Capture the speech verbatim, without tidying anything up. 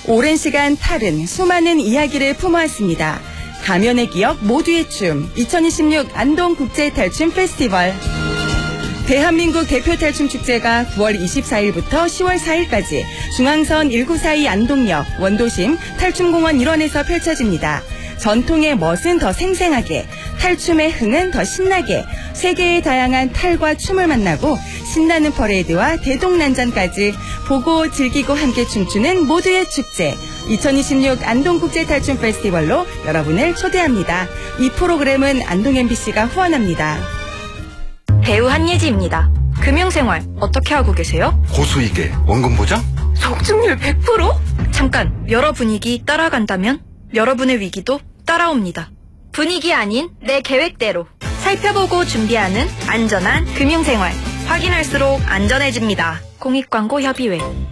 오랜 시간 탈은 수많은 이야기를 품어왔습니다. 가면의 기억 모두의 춤 이천이십육 안동국제탈춤 페스티벌. 대한민국 대표 탈춤 축제가 구월 이십사일부터 시월 사일까지 중앙선 일구사이 안동역 원도심 탈춤공원 일원에서 펼쳐집니다. 전통의 멋은 더 생생하게, 탈춤의 흥은 더 신나게, 세계의 다양한 탈과 춤을 만나고 신나는 퍼레이드와 대동난전까지 보고 즐기고 함께 춤추는 모두의 축제 이천이십육 안동국제탈춤 페스티벌로 여러분을 초대합니다. 이 프로그램은 안동 엠비씨가 후원합니다. 배우 한예지입니다. 금융생활 어떻게 하고 계세요? 고수익에 원금 보장? 적중률 백 퍼센트? 잠깐, 여러 분위기 따라간다면 여러분의 위기도 따라옵니다. 분위기 아닌 내 계획대로 살펴보고 준비하는 안전한 금융생활. 확인할수록 안전해집니다. 공익광고협의회.